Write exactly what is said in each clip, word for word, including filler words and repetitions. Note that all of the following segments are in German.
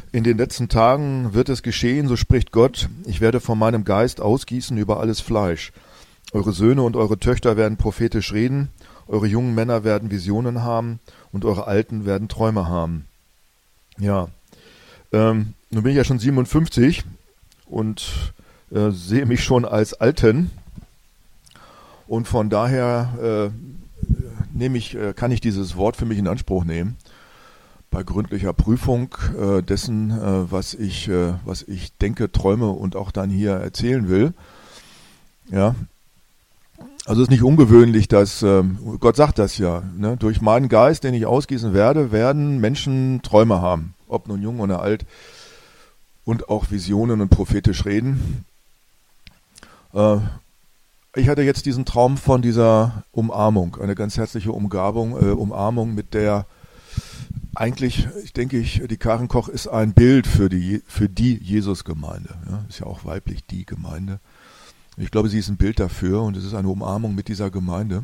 In den letzten Tagen wird es geschehen, so spricht Gott, ich werde von meinem Geist ausgießen über alles Fleisch. Eure Söhne und eure Töchter werden prophetisch reden, eure jungen Männer werden Visionen haben und eure Alten werden Träume haben. Ja, ähm, nun bin ich ja schon siebenundfünfzig und äh, sehe mich schon als Alten und von daher äh, nehme ich, äh, kann ich dieses Wort für mich in Anspruch nehmen. Bei gründlicher Prüfung äh, dessen, äh, was ich, äh, was ich denke, träume und auch dann hier erzählen will. Ja, also es ist nicht ungewöhnlich, dass ähm, Gott sagt das ja. Ne? Durch meinen Geist, den ich ausgießen werde, werden Menschen Träume haben, ob nun jung oder alt, und auch Visionen und prophetisch reden. Äh, ich hatte jetzt diesen Traum von dieser Umarmung, eine ganz herzliche Umgabung, äh, Umarmung, mit der eigentlich, ich denke ich, die Karen Koch ist ein Bild für die, für die Jesus-Gemeinde. Ja, ist ja auch weiblich, die Gemeinde. Ich glaube, sie ist ein Bild dafür und es ist eine Umarmung mit dieser Gemeinde.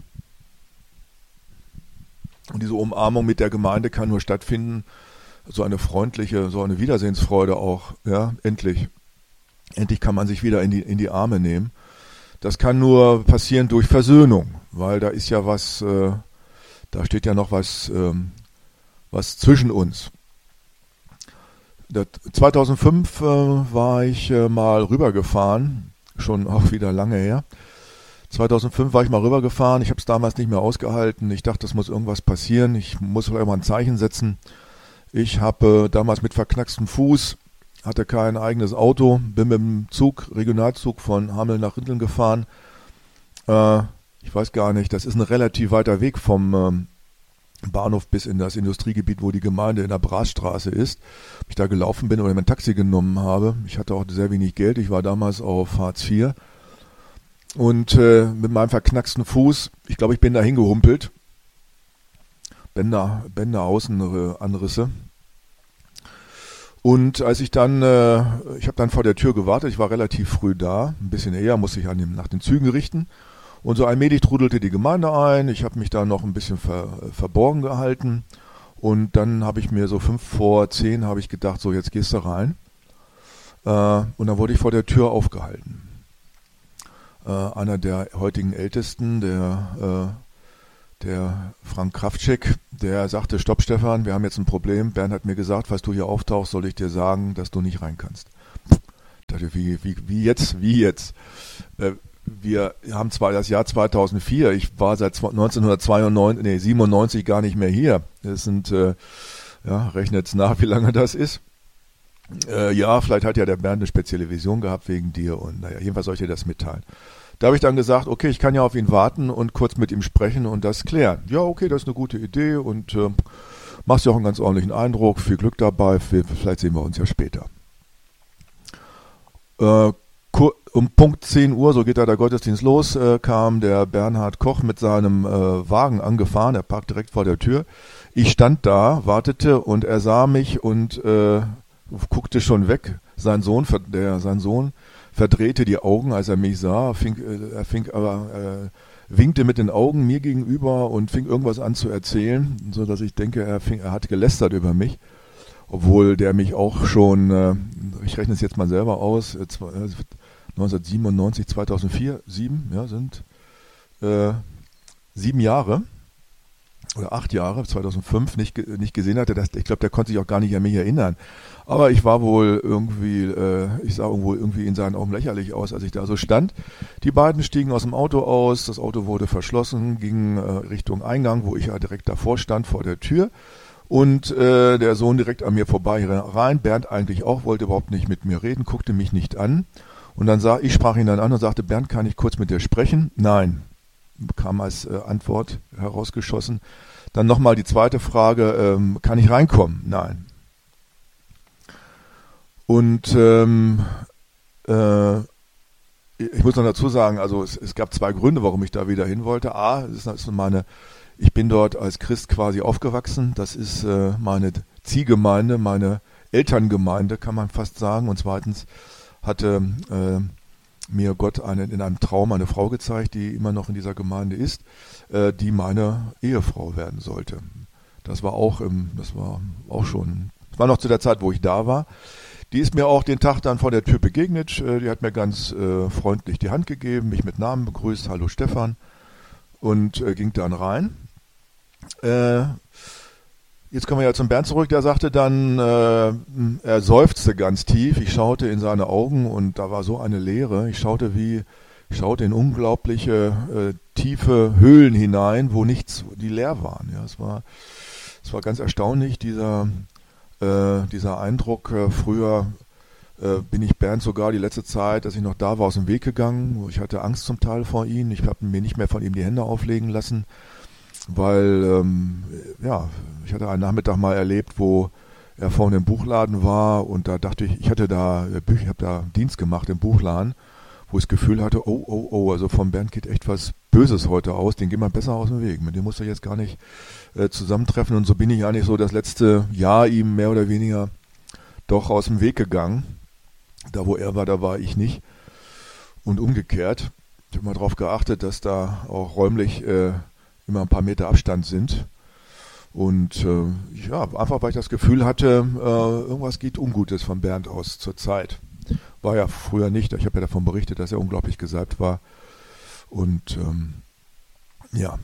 Und diese Umarmung mit der Gemeinde kann nur stattfinden, so eine freundliche, so eine Wiedersehensfreude auch, ja, endlich. Endlich kann man sich wieder in die, in die Arme nehmen. Das kann nur passieren durch Versöhnung, weil da ist ja was, äh, da steht ja noch was, ähm, was zwischen uns. zweitausendfünf äh, war ich äh, mal rübergefahren, schon auch wieder lange her. zweitausendfünf war ich mal rübergefahren, ich habe es damals nicht mehr ausgehalten. Ich dachte, es muss irgendwas passieren, ich muss vielleicht mal ein Zeichen setzen. Ich habe äh, damals mit verknackstem Fuß, hatte kein eigenes Auto, bin mit dem Zug, Regionalzug von Hameln nach Rinteln gefahren. Äh, ich weiß gar nicht, das ist ein relativ weiter Weg vom ähm, Bahnhof bis in das Industriegebiet, wo die Gemeinde in der Brasstraße ist. Ob ich da gelaufen bin oder mein Taxi genommen habe. Ich hatte auch sehr wenig Geld. Ich war damals auf Hartz vier. Und äh, mit meinem verknacksten Fuß, ich glaube, ich bin da hingehumpelt. Bänder, Bänder Außenanrisse. Und als ich dann, äh, ich habe dann vor der Tür gewartet. Ich war relativ früh da. Ein bisschen eher, musste ich an dem, nach den Zügen richten. Und so allmählich trudelte die Gemeinde ein. Ich habe mich da noch ein bisschen ver, verborgen gehalten. Und dann habe ich mir so fünf vor zehn habe ich gedacht, so jetzt gehst du rein. Äh, und dann wurde ich vor der Tür aufgehalten. Äh, einer der heutigen Ältesten, der, äh, der Frank Kraftschek, der sagte, stopp Stefan, wir haben jetzt ein Problem. Bernd hat mir gesagt, falls du hier auftauchst, soll ich dir sagen, dass du nicht rein kannst. Ich dachte, wie, wie, wie jetzt, wie jetzt? Äh, Wir haben zwar das Jahr zweitausendvier, ich war seit neunzehnhundertzweiundneunzig, nee, siebenundneunzig gar nicht mehr hier. Das sind, äh, ja, rechnet's nach, wie lange das ist. Äh, ja, vielleicht hat ja der Bernd eine spezielle Vision gehabt wegen dir und naja, jedenfalls soll ich dir das mitteilen. Da habe ich dann gesagt, okay, ich kann ja auf ihn warten und kurz mit ihm sprechen und das klären. Ja, okay, das ist eine gute Idee und äh, machst ja auch einen ganz ordentlichen Eindruck, viel Glück dabei, vielleicht sehen wir uns ja später. Äh, Um Punkt zehn Uhr, so geht da der Gottesdienst los, äh, kam der Bernhard Koch mit seinem äh, Wagen angefahren, er parkt direkt vor der Tür. Ich stand da, wartete und er sah mich und äh, guckte schon weg. Sein Sohn, der, sein Sohn verdrehte die Augen, als er mich sah, fing, äh, er fing aber, äh, winkte mit den Augen mir gegenüber und fing irgendwas an zu erzählen, so dass ich denke, er, fing, er hat gelästert über mich. Obwohl der mich auch schon, äh, ich rechne es jetzt mal selber aus, äh, neunzehnhundertsiebenundneunzig, zweitausendvier, sieben, ja, sind äh, sieben Jahre oder acht Jahre, zweitausendfünf nicht, nicht gesehen hatte. Das, ich glaube, der konnte sich auch gar nicht an mich erinnern. Aber ich war wohl irgendwie, äh, ich sah wohl irgendwie in seinen Augen lächerlich aus, als ich da so stand. Die beiden stiegen aus dem Auto aus, das Auto wurde verschlossen, ging äh, Richtung Eingang, wo ich ja direkt davor stand, vor der Tür. Und äh, der Sohn direkt an mir vorbei rein, Bernd eigentlich auch, wollte überhaupt nicht mit mir reden, guckte mich nicht an. Und dann sah ich, sprach ihn dann an und sagte, Bernd, kann ich kurz mit dir sprechen? Nein, kam als äh, Antwort herausgeschossen. Dann nochmal die zweite Frage, ähm, kann ich reinkommen? Nein. Und ähm, äh, ich muss noch dazu sagen, also es, es gab zwei Gründe, warum ich da wieder hin wollte. A, das ist meine, ich bin dort als Christ quasi aufgewachsen. Das ist äh, meine Ziehgemeinde, meine Elterngemeinde, kann man fast sagen. Und zweitens hatte äh, mir Gott eine, in einem Traum eine Frau gezeigt, die immer noch in dieser Gemeinde ist, die meine Ehefrau werden sollte. Das war auch, im, das war auch schon Das war noch zu der Zeit, wo ich da war. Die ist mir auch den Tag dann vor der Tür begegnet. Äh, die hat mir ganz äh, freundlich die Hand gegeben, mich mit Namen begrüßt, hallo Stefan, und äh, ging dann rein. Äh, jetzt kommen wir ja zum Bernd zurück, der sagte dann, äh, er seufzte ganz tief. Ich schaute in seine Augen und da war so eine Leere. Ich schaute wie, ich schaute in unglaubliche äh, tiefe Höhlen hinein, wo nichts, die leer waren. Ja, es war, es war ganz erstaunlich, dieser, äh, dieser Eindruck. Äh, früher äh, bin ich Bernd sogar die letzte Zeit, dass ich noch da war, aus dem Weg gegangen. Ich hatte Angst zum Teil vor ihm. Ich habe mir nicht mehr von ihm die Hände auflegen lassen. Weil, ähm, ja, ich hatte einen Nachmittag mal erlebt, wo er vor einem Buchladen war und da dachte ich, ich hatte da, ich habe da Dienst gemacht im Buchladen, wo ich das Gefühl hatte, oh, oh, oh, also vom Bernd geht echt was Böses heute aus, den geht man besser aus dem Weg, mit dem muss er jetzt gar nicht äh, zusammentreffen und so bin ich eigentlich so das letzte Jahr ihm mehr oder weniger doch aus dem Weg gegangen. Da wo er war, da war ich nicht und umgekehrt. Ich habe mal darauf geachtet, dass da auch räumlich äh, immer ein paar Meter Abstand sind. Und äh, ja, einfach weil ich das Gefühl hatte, äh, irgendwas geht Ungutes von Bernd aus zur Zeit. War ja früher nicht. Ich habe ja davon berichtet, dass er unglaublich gesalbt war. Und ähm, ja.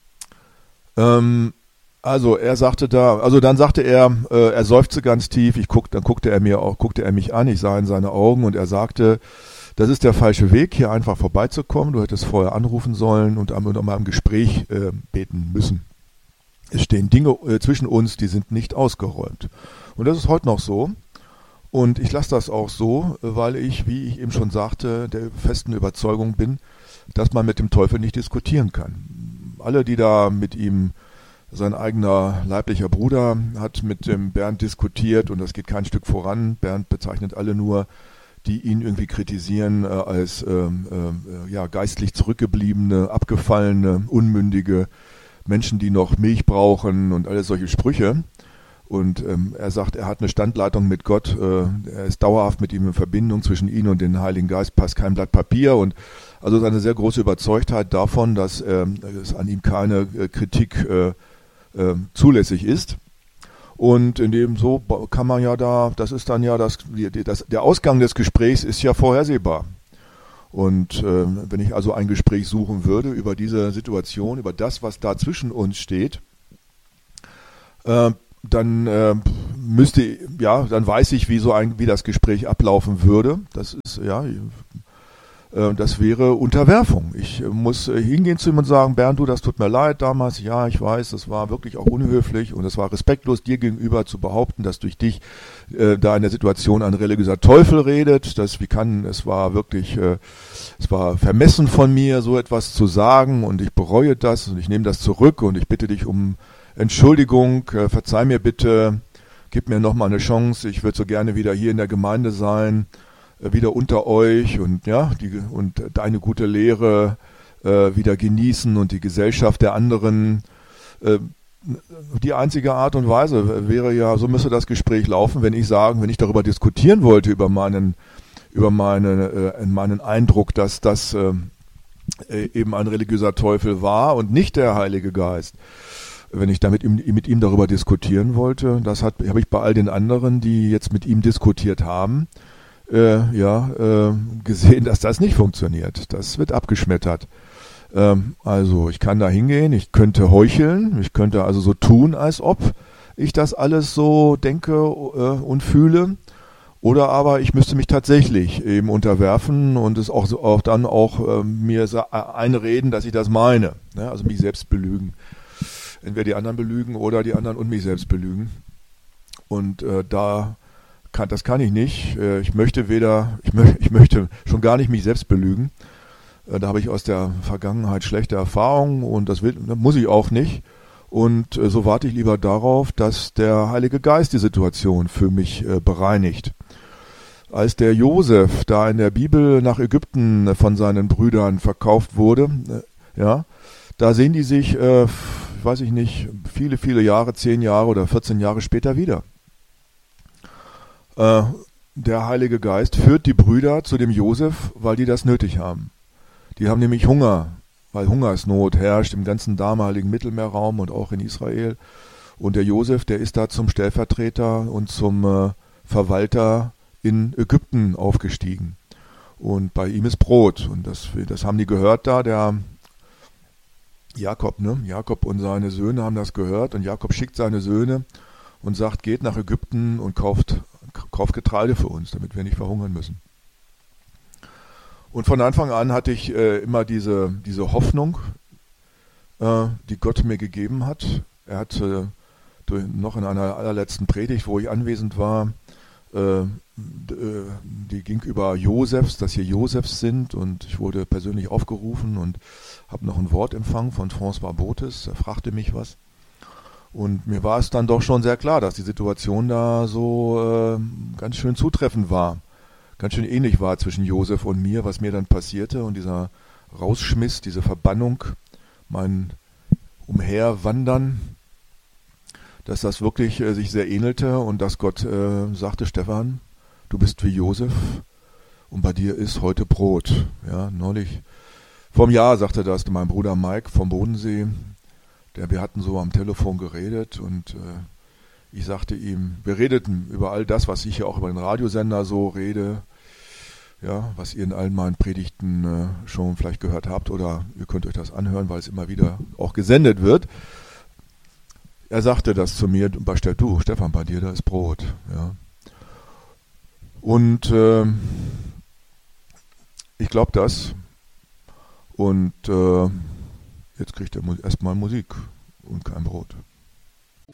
Ähm, also er sagte da, also dann sagte er, äh, er seufzte ganz tief. Ich guck, dann guckte er mir auch, guckte er mich an. Ich sah in seine Augen und er sagte, das ist der falsche Weg, hier einfach vorbeizukommen. Du hättest vorher anrufen sollen und um ein Gespräch äh, beten müssen. Es stehen Dinge äh, zwischen uns, die sind nicht ausgeräumt. Und das ist heute noch so. Und ich lasse das auch so, weil ich, wie ich eben schon sagte, der festen Überzeugung bin, dass man mit dem Teufel nicht diskutieren kann. Alle, die da mit ihm, sein eigener leiblicher Bruder hat mit dem Bernd diskutiert und das geht kein Stück voran. Bernd bezeichnet alle nur, die ihn irgendwie kritisieren äh, als ähm, äh, ja, geistlich zurückgebliebene, abgefallene, unmündige Menschen, die noch Milch brauchen und alle solche Sprüche. Und ähm, er sagt, er hat eine Standleitung mit Gott, äh, er ist dauerhaft mit ihm in Verbindung, zwischen ihm und dem Heiligen Geist passt kein Blatt Papier. Und also ist eine sehr große Überzeugtheit davon, dass äh, es an ihm keine äh, Kritik äh, äh, zulässig ist. Und in dem so kann man ja da, das ist dann ja das, das der Ausgang des Gesprächs ist ja vorhersehbar. Und äh, wenn ich also ein Gespräch suchen würde über diese Situation, über das, was da zwischen uns steht, äh, dann äh, müsste, ja, dann weiß ich, wie so ein, wie das Gespräch ablaufen würde. Das ist, ja, äh, das wäre Unterwerfung. Ich äh, muss äh, hingehen zu ihm und sagen, Bernd, du, das tut mir leid damals. Ja, ich weiß, das war wirklich auch unhöflich und es war respektlos dir gegenüber zu behaupten, dass durch dich äh, da in der Situation ein religiöser Teufel redet. Das, wie kann, es war wirklich, äh, es war vermessen von mir, so etwas zu sagen und ich bereue das und ich nehme das zurück und ich bitte dich um Entschuldigung, äh, verzeih mir bitte, gib mir nochmal eine Chance, ich würde so gerne wieder hier in der Gemeinde sein, äh, wieder unter euch und ja, die, und deine gute Lehre äh, wieder genießen und die Gesellschaft der anderen. Äh, die einzige Art und Weise wäre ja, so müsste das Gespräch laufen, wenn ich sagen, wenn ich darüber diskutieren wollte, über meinen, über meine, äh, meinen Eindruck, dass das äh, eben ein religiöser Teufel war und nicht der Heilige Geist. Wenn ich da mit ihm, mit ihm darüber diskutieren wollte, das hat, habe ich bei all den anderen, die jetzt mit ihm diskutiert haben, äh, ja, äh, gesehen, dass das nicht funktioniert. Das wird abgeschmettert. Ähm, also ich kann da hingehen, ich könnte heucheln, ich könnte also so tun, als ob ich das alles so denke äh, und fühle. Oder aber ich müsste mich tatsächlich eben unterwerfen und es auch, so, auch dann auch äh, mir einreden, dass ich das meine. Ne? Also mich selbst belügen. Entweder die anderen belügen oder die anderen und mich selbst belügen. Und äh, da kann, das kann ich nicht. Äh, ich möchte weder, ich, mö ich möchte schon gar nicht mich selbst belügen. Äh, da habe ich aus der Vergangenheit schlechte Erfahrungen und das, will, das muss ich auch nicht. Und äh, so warte ich lieber darauf, dass der Heilige Geist die Situation für mich äh, bereinigt. Als der Josef da in der Bibel nach Ägypten von seinen Brüdern verkauft wurde, äh, ja, da sehen die sich, äh, weiß ich nicht, viele, viele Jahre, zehn Jahre oder vierzehn Jahre später wieder. Äh, der Heilige Geist führt die Brüder zu dem Josef, weil die das nötig haben. Die haben nämlich Hunger, weil Hungersnot herrscht im ganzen damaligen Mittelmeerraum und auch in Israel. Und der Josef, der ist da zum Stellvertreter und zum äh, Verwalter in Ägypten aufgestiegen. Und bei ihm ist Brot. Und das, das haben die gehört da, der Jakob, ne? Jakob und seine Söhne haben das gehört. Und Jakob schickt seine Söhne und sagt, geht nach Ägypten und kauft, kauft Getreide für uns, damit wir nicht verhungern müssen. Und von Anfang an hatte ich äh, immer diese, diese Hoffnung, äh, die Gott mir gegeben hat. Er hat äh, durch, noch in einer allerletzten Predigt, wo ich anwesend war, äh, die ging über Josefs, dass hier Josefs sind, und ich wurde persönlich aufgerufen und habe noch ein Wort empfangen von François Botes. Er fragte mich was. Und mir war es dann doch schon sehr klar, dass die Situation da so äh, ganz schön zutreffend war. Ganz schön ähnlich war zwischen Josef und mir, was mir dann passierte, und dieser Rausschmiss, diese Verbannung, mein Umherwandern, dass das wirklich äh, sich sehr ähnelte und dass Gott äh, sagte, Stefan, du bist wie Josef und bei dir ist heute Brot. Ja, neulich, vom Jahr sagte das mein Bruder Mike vom Bodensee, der, wir hatten so am Telefon geredet, und äh, ich sagte ihm, wir redeten über all das, was ich ja auch über den Radiosender so rede, ja, was ihr in allen meinen Predigten äh, schon vielleicht gehört habt, oder ihr könnt euch das anhören, weil es immer wieder auch gesendet wird. Er sagte das zu mir, du, Stefan, bei dir, da ist Brot. Ja. Und äh, ich glaube das. Und äh, jetzt kriegt er erstmal Musik und kein Brot.